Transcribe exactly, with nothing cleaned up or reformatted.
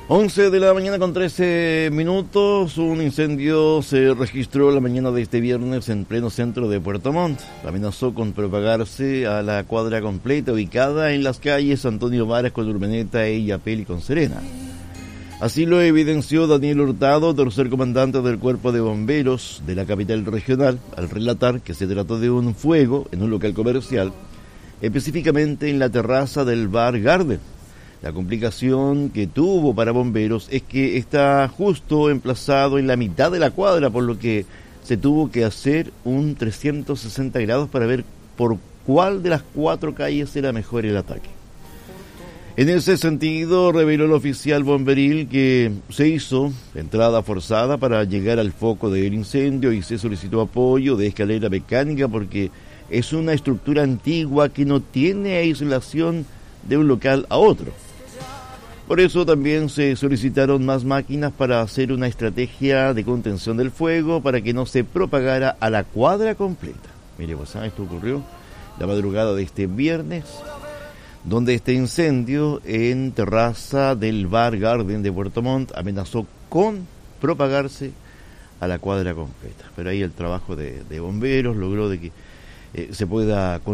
once de la mañana con trece minutos, un incendio se registró la mañana de este viernes en pleno centro de Puerto Montt. Amenazó con propagarse a la cuadra completa ubicada en las calles Antonio Varas con Urmeneta e Illapel con Serena. Así lo evidenció Daniel Hurtado, tercer comandante del Cuerpo de Bomberos de la capital regional, al relatar que se trató de un fuego en un local comercial, específicamente en la terraza del Bar Garden. La complicación que tuvo para bomberos es que está justo emplazado en la mitad de la cuadra, por lo que se tuvo que hacer un trescientos sesenta grados para ver por cuál de las cuatro calles era mejor el ataque. En ese sentido, reveló el oficial bomberil que se hizo entrada forzada para llegar al foco del incendio y se solicitó apoyo de escalera mecánica porque es una estructura antigua que no tiene aislación de un local a otro. Por eso también se solicitaron más máquinas para hacer una estrategia de contención del fuego para que no se propagara a la cuadra completa. Mire, pues esto ocurrió la madrugada de este viernes, donde este incendio en terraza del Bar Garden de Puerto Montt amenazó con propagarse a la cuadra completa. Pero ahí el trabajo de, de bomberos logró de que eh, se pueda